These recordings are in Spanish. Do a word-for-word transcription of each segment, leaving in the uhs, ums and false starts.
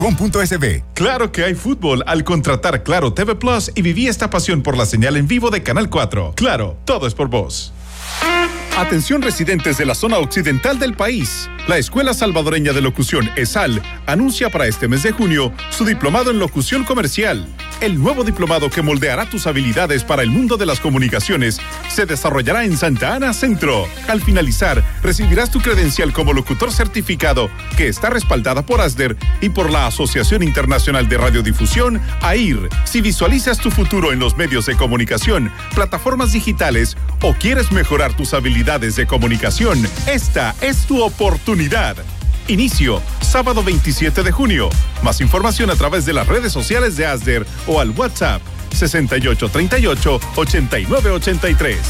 punto es be. Claro que hay fútbol al contratar Claro T V Plus y viví esta pasión por la señal en vivo de Canal cuatro. Claro, todo es por vos. Atención residentes de la zona occidental del país. La Escuela Salvadoreña de Locución, ESAL, anuncia para este mes de junio su diplomado en locución comercial. El nuevo diplomado que moldeará tus habilidades para el mundo de las comunicaciones se desarrollará en Santa Ana Centro. Al finalizar, recibirás tu credencial como locutor certificado que está respaldada por ASDER y por la Asociación Internacional de Radiodifusión, A I R. Si visualizas tu futuro en los medios de comunicación, plataformas digitales o quieres mejorar tus habilidades de comunicación, esta es tu oportunidad. Inicio, sábado veintisiete de junio. Más información a través de las redes sociales de ASDER o al WhatsApp sesenta y ocho treinta y ocho, ochenta y nueve ochenta y tres.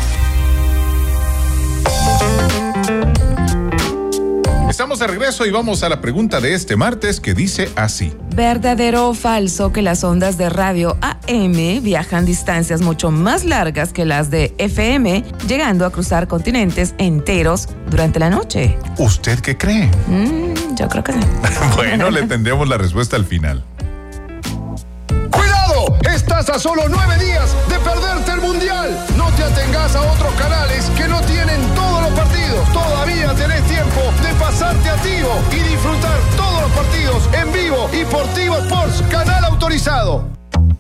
Estamos de regreso y vamos a la pregunta de este martes que dice así. ¿Verdadero o falso que las ondas de radio A M viajan distancias mucho más largas que las de F M, llegando a cruzar continentes enteros durante la noche? ¿Usted qué cree? Mm, yo creo que sí. Bueno, le tendremos la respuesta al final. ¡Cuidado! Estás a solo nueve días de perderte el Mundial. No te atengas a otros canales que no tienen todos los partidos. Todavía tenés tiempo de pasarte a Tigo y disfrutar todos los partidos en vivo y por Tigo Sports, canal autorizado.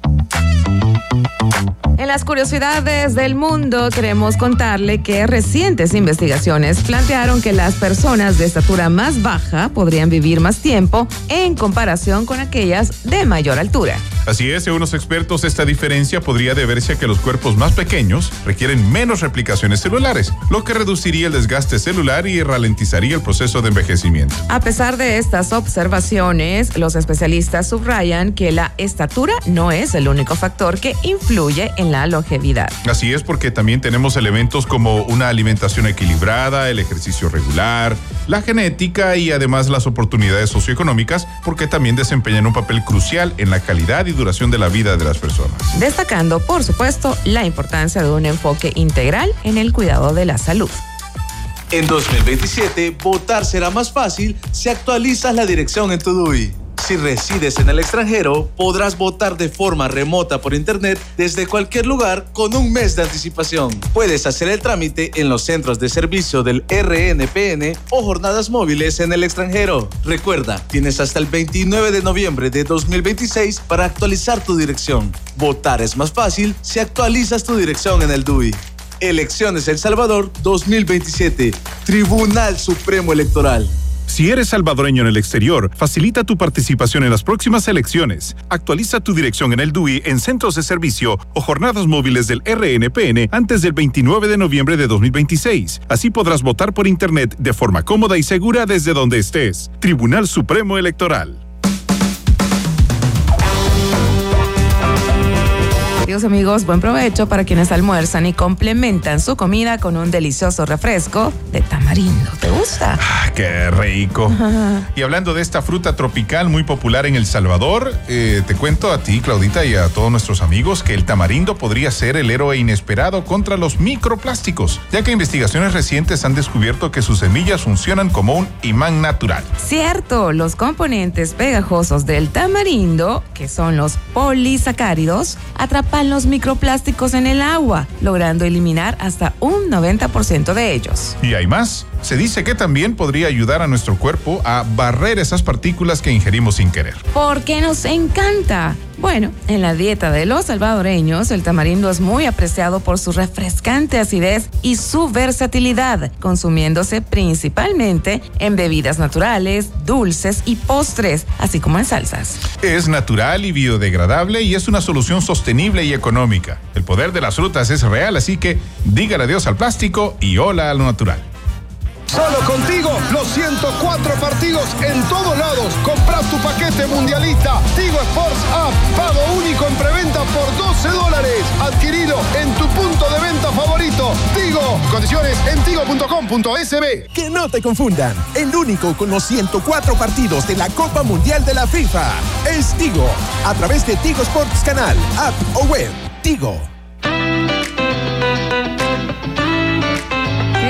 En las curiosidades del mundo queremos contarle que recientes investigaciones plantearon que las personas de estatura más baja podrían vivir más tiempo en comparación con aquellas de mayor altura. Así es, según los expertos, esta diferencia podría deberse a que los cuerpos más pequeños requieren menos replicaciones celulares, lo que reduciría el desgaste celular y ralentizaría el proceso de envejecimiento. A pesar de estas observaciones, los especialistas subrayan que la estatura no es el único factor que influye en la longevidad. Así es, porque también tenemos elementos como una alimentación equilibrada, el ejercicio regular, la genética y además las oportunidades socioeconómicas, porque también desempeñan un papel crucial en la calidad y duración de la vida de las personas. Destacando, por supuesto, la importancia de un enfoque integral en el cuidado de la salud. En dos mil veintisiete, votar será más fácil si actualizas la dirección en tu D U I. Si resides en el extranjero, podrás votar de forma remota por internet desde cualquier lugar con un mes de anticipación. Puedes hacer el trámite en los centros de servicio del R N P N o jornadas móviles en el extranjero. Recuerda, tienes hasta el veintinueve de noviembre de dos mil veintiséis para actualizar tu dirección. Votar es más fácil si actualizas tu dirección en el D U I. Elecciones El Salvador dos mil veintisiete. Tribunal Supremo Electoral. Si eres salvadoreño en el exterior, facilita tu participación en las próximas elecciones. Actualiza tu dirección en el D U I en centros de servicio o jornadas móviles del R N P N antes del veintinueve de noviembre de dos mil veintiséis. Así podrás votar por internet de forma cómoda y segura desde donde estés. Tribunal Supremo Electoral. Queridos amigos, buen provecho para quienes almuerzan y complementan su comida con un delicioso refresco de tamarindo. ¿Te gusta? Ah, ¡qué rico! Ajá. Y hablando de esta fruta tropical muy popular en El Salvador, eh, te cuento a ti, Claudita, y a todos nuestros amigos que el tamarindo podría ser el héroe inesperado contra los microplásticos, ya que investigaciones recientes han descubierto que sus semillas funcionan como un imán natural. Cierto, los componentes pegajosos del tamarindo, que son los polisacáridos, atrapan los microplásticos en el agua, logrando eliminar hasta un noventa por ciento de ellos. Y hay más. Se dice que también podría ayudar a nuestro cuerpo a barrer esas partículas que ingerimos sin querer. Porque nos encanta. Bueno, en la dieta de los salvadoreños, el tamarindo es muy apreciado por su refrescante acidez y su versatilidad, consumiéndose principalmente en bebidas naturales, dulces y postres, así como en salsas. Es natural y biodegradable y es una solución sostenible y económica. El poder de las frutas es real, así que dígale adiós al plástico y hola a lo natural. Solo contigo, los ciento cuatro partidos en todos lados. Compras tu paquete mundialista. Tigo Sports App. Pago único en preventa por doce dólares. Adquirido en tu punto de venta favorito. Tigo. Condiciones en tigo punto com punto es be. Que no te confundan. El único con los ciento cuatro partidos de la Copa Mundial de la FIFA es Tigo. A través de Tigo Sports Canal, app o web. Tigo.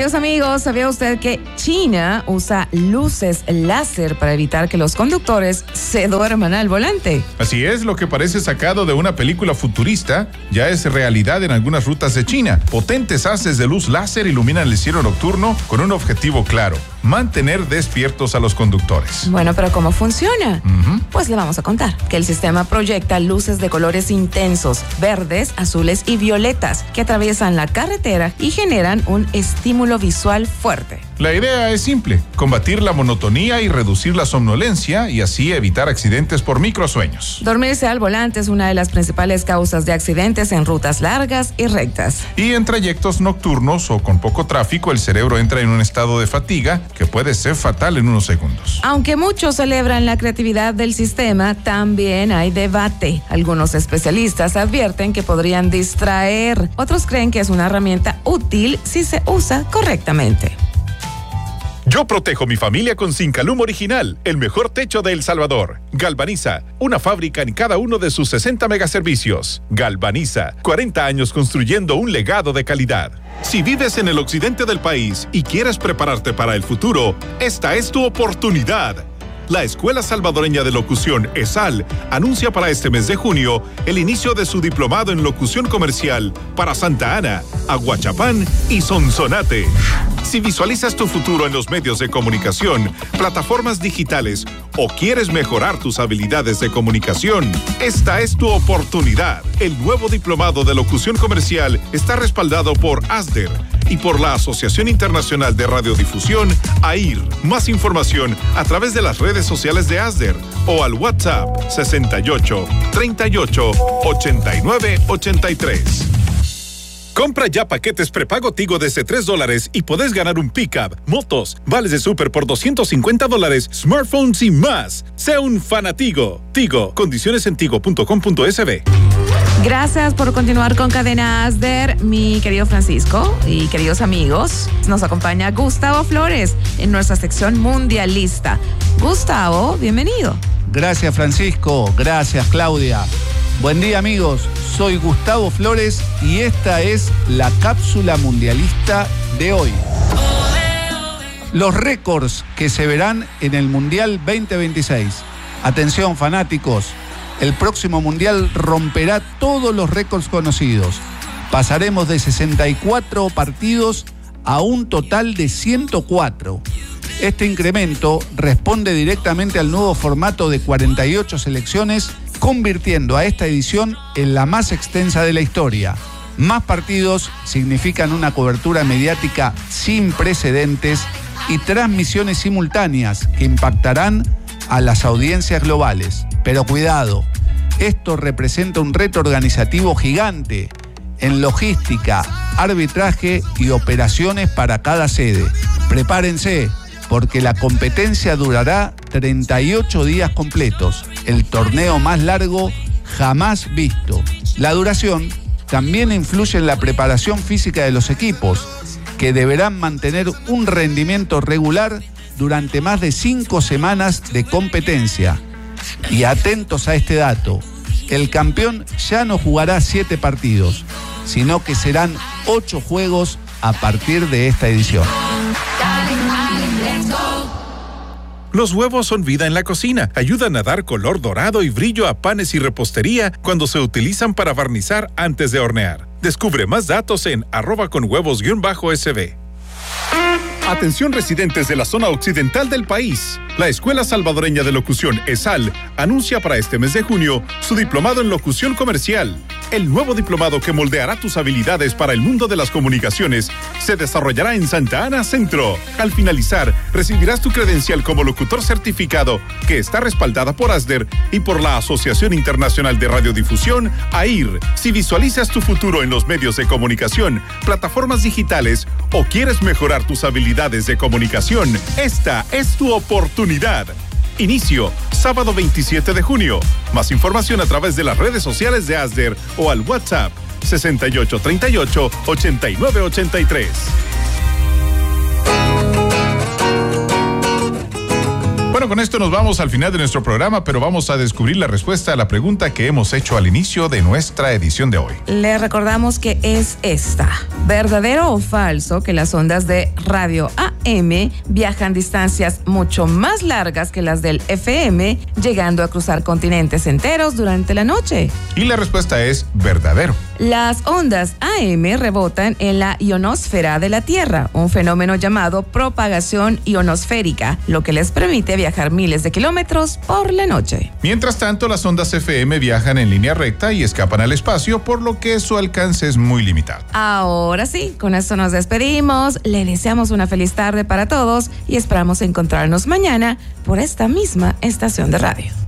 Queridos amigos, ¿sabía usted que China usa luces láser para evitar que los conductores se duerman al volante? Así es, lo que parece sacado de una película futurista ya es realidad en algunas rutas de China. Potentes haces de luz láser iluminan el cielo nocturno con un objetivo claro: mantener despiertos a los conductores. Bueno, pero ¿cómo funciona? Uh-huh. Pues le vamos a contar que el sistema proyecta luces de colores intensos, verdes, azules y violetas, que atraviesan la carretera y generan un estímulo visual fuerte. La idea es simple: combatir la monotonía y reducir la somnolencia, y así evitar accidentes por microsueños. Dormirse al volante es una de las principales causas de accidentes en rutas largas y rectas. Y en trayectos nocturnos o con poco tráfico, el cerebro entra en un estado de fatiga que puede ser fatal en unos segundos. Aunque muchos celebran la creatividad del sistema, también hay debate. Algunos especialistas advierten que podrían distraer. Otros creen que es una herramienta útil si se usa correctamente. Yo protejo mi familia con Zincalum Original, el mejor techo de El Salvador. Galvaniza, una fábrica en cada uno de sus sesenta megaservicios. Galvaniza, cuarenta años construyendo un legado de calidad. Si vives en el occidente del país y quieres prepararte para el futuro, esta es tu oportunidad. La Escuela Salvadoreña de Locución, ESAL, anuncia para este mes de junio el inicio de su diplomado en locución comercial para Santa Ana, Aguachapán y Sonsonate. Si visualizas tu futuro en los medios de comunicación, plataformas digitales o quieres mejorar tus habilidades de comunicación, esta es tu oportunidad. El nuevo diplomado de locución comercial está respaldado por ASDER y por la Asociación Internacional de Radiodifusión, A I R. Más información a través de las redes sociales de ASDER o al WhatsApp sesenta y ocho, treinta y ocho, ochenta y nueve, ochenta y tres. Compra ya paquetes prepago Tigo desde tres dólares y podés ganar un pick-up, motos, vales de súper por doscientos cincuenta dólares, smartphones y más. Sea un fanatigo. Tigo. Condiciones en tigo punto com punto es be. Gracias por continuar con Cadena ASDER, mi querido Francisco y queridos amigos. Nos acompaña Gustavo Flores en nuestra sección mundialista. Gustavo, bienvenido. Gracias, Francisco. Gracias, Claudia. Buen día, amigos. Soy Gustavo Flores y esta es la cápsula mundialista de hoy. Los récords que se verán en el Mundial veinte veintiséis. Atención, fanáticos. El próximo Mundial romperá todos los récords conocidos. Pasaremos de sesenta y cuatro partidos a un total de ciento cuatro. Este incremento responde directamente al nuevo formato de cuarenta y ocho selecciones, convirtiendo a esta edición en la más extensa de la historia. Más partidos significan una cobertura mediática sin precedentes y transmisiones simultáneas que impactarán a las audiencias globales. Pero cuidado, esto representa un reto organizativo gigante en logística, arbitraje y operaciones para cada sede. Prepárense, porque la competencia durará treinta y ocho días completos, el torneo más largo jamás visto. La duración también influye en la preparación física de los equipos, que deberán mantener un rendimiento regular durante más de cinco semanas de competencia. Y atentos a este dato, el campeón ya no jugará siete partidos, sino que serán ocho juegos a partir de esta edición. Los huevos son vida en la cocina. Ayudan a dar color dorado y brillo a panes y repostería cuando se utilizan para barnizar antes de hornear. Descubre más datos en arroba con huevos guión bajo sb. Atención residentes de la zona occidental del país. La Escuela Salvadoreña de Locución, ESAL, anuncia para este mes de junio su diplomado en locución comercial. El nuevo diplomado que moldeará tus habilidades para el mundo de las comunicaciones se desarrollará en Santa Ana Centro. Al finalizar, recibirás tu credencial como locutor certificado, que está respaldada por ASDER y por la Asociación Internacional de Radiodifusión, A I R. Si visualizas tu futuro en los medios de comunicación, plataformas digitales o quieres mejorar tus habilidades de comunicación, esta es tu oportunidad. Inicio, sábado veintisiete de junio. Más información a través de las redes sociales de ASDER o al WhatsApp sesenta y ocho, treinta y ocho, ochenta y nueve, ochenta y tres. Bueno, con esto nos vamos al final de nuestro programa, pero vamos a descubrir la respuesta a la pregunta que hemos hecho al inicio de nuestra edición de hoy. Le recordamos que es esta. ¿Verdadero o falso que las ondas de radio A M viajan distancias mucho más largas que las del F M, llegando a cruzar continentes enteros durante la noche? Y la respuesta es verdadero. Las ondas A M rebotan en la ionosfera de la Tierra, un fenómeno llamado propagación ionosférica, lo que les permite viajar miles de kilómetros por la noche. Mientras tanto, las ondas F M viajan en línea recta y escapan al espacio, por lo que su alcance es muy limitado. Ahora sí, con esto nos despedimos. Le deseamos una feliz tarde para todos y esperamos encontrarnos mañana por esta misma estación de radio.